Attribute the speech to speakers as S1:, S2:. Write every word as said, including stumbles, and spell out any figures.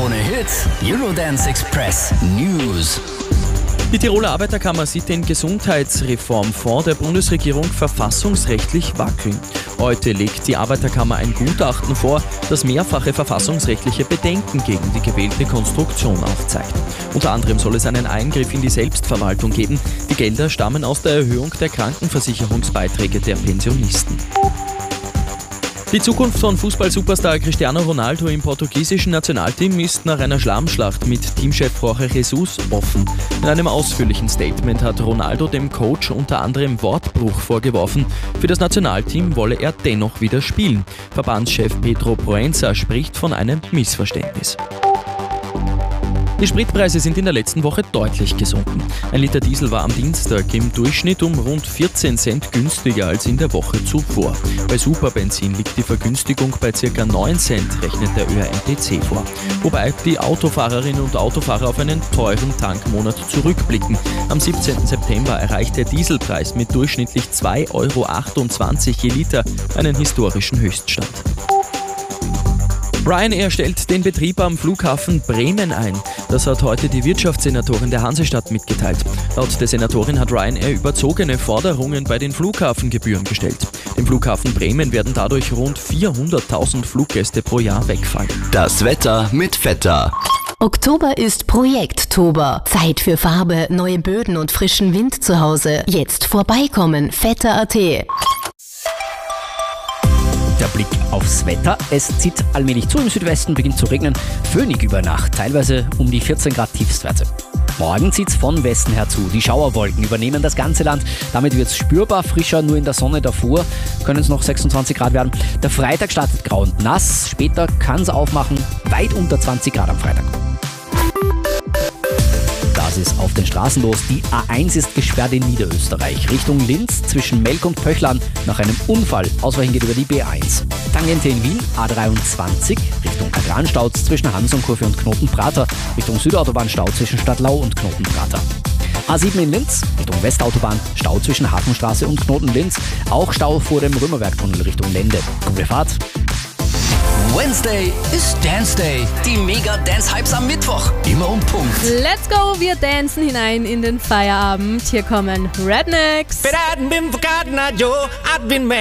S1: Krone Hits, Eurodance Express News.
S2: Die Tiroler Arbeiterkammer sieht den Gesundheitsreformfonds der Bundesregierung verfassungsrechtlich wackeln. Heute legt die Arbeiterkammer ein Gutachten vor, das mehrfache verfassungsrechtliche Bedenken gegen die gewählte Konstruktion aufzeigt. Unter anderem soll es einen Eingriff in die Selbstverwaltung geben. Die Gelder stammen aus der Erhöhung der Krankenversicherungsbeiträge der Pensionisten. Die Zukunft von Fußball-Superstar Cristiano Ronaldo im portugiesischen Nationalteam ist nach einer Schlammschlacht mit Teamchef Jorge Jesus offen. In einem ausführlichen Statement hat Ronaldo dem Coach unter anderem Wortbruch vorgeworfen. Für das Nationalteam wolle er dennoch wieder spielen. Verbandschef Pedro Proença spricht von einem Missverständnis. Die Spritpreise sind in der letzten Woche deutlich gesunken. Ein Liter Diesel war am Dienstag im Durchschnitt um rund vierzehn Cent günstiger als in der Woche zuvor. Bei Superbenzin liegt die Vergünstigung bei ca. neun Cent, rechnet der Ö R M T C vor. Wobei die Autofahrerinnen und Autofahrer auf einen teuren Tankmonat zurückblicken. Am siebzehnten September erreicht der Dieselpreis mit durchschnittlich zwei Euro achtundzwanzig je Liter einen historischen Höchststand. Ryanair stellt den Betrieb am Flughafen Bremen ein. Das hat heute die Wirtschaftssenatorin der Hansestadt mitgeteilt. Laut der Senatorin hat Ryanair überzogene Forderungen bei den Flughafengebühren gestellt. Dem Flughafen Bremen werden dadurch rund vierhunderttausend Fluggäste pro Jahr wegfallen.
S1: Das Wetter mit Vetter.
S3: Oktober ist Projekttober. Zeit für Farbe, neue Böden und frischen Wind zu Hause. Jetzt vorbeikommen, vetter punkt a t.
S4: Der Blick aufs Wetter. Es zieht allmählich zu, im Südwesten beginnt zu regnen. Föhnig über Nacht, teilweise um die vierzehn Grad Tiefstwerte. Morgen zieht es von Westen her zu. Die Schauerwolken übernehmen das ganze Land. Damit wird es spürbar frischer, nur in der Sonne davor können es noch sechsundzwanzig Grad werden. Der Freitag startet grau und nass. Später kann es aufmachen, weit unter zwanzig Grad am Freitag. Das ist auf den Straßen los. Die A eins ist gesperrt in Niederösterreich. Richtung Linz zwischen Melk und Pöchlern nach einem Unfall. Ausweichen geht über die B eins. Tangente in Wien, A dreiundzwanzig, Richtung Agranstauz zwischen Hansonkurve und Knotenprater. Richtung Südautobahn Stau zwischen Stadtlau und Knotenprater. A sieben in Linz, Richtung Westautobahn, Stau zwischen Hafenstraße und Knotenlinz. Auch Stau vor dem Römerbergtunnel Richtung Lende. Gute Fahrt.
S1: Wednesday ist Dance Day. Die Mega-Dance-Hypes am Mittwoch. Immer um Punkt.
S5: Let's go, wir dancen hinein in den Feierabend. Hier kommen Rednecks.
S6: But I'd been forgotten, I Joe, I'd been mad.